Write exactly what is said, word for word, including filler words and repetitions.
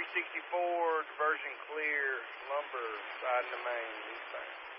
three sixty-four, diversion clear, lumber, side in the main, eastbound.